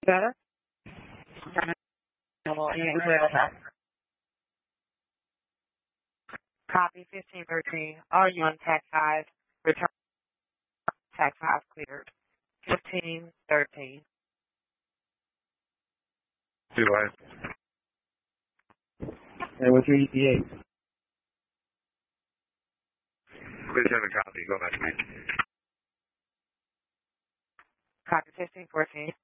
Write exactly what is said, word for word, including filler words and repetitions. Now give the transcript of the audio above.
Better? Copy fifteen thirteen. Are you on tax five? Return tax five cleared. fifteen thirteen. Do I? Hey, what's your E T A? Please have a copy. Go back to me. Copy fifteen fourteen.